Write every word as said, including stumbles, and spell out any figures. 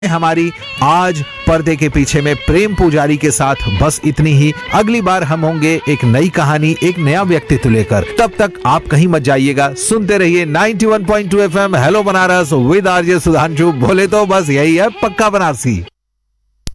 हमारी आज पर्दे के पीछे में प्रेम पुजारी के साथ बस इतनी ही। अगली बार हम होंगे एक नई कहानी, एक नया व्यक्तित्व लेकर। तब तक आप कहीं मत जाइएगा, सुनते रहिए ninety one point two FM hello Banaras with RJ Sudhanshu. बोले तो बस यही है, पक्का बनारसी।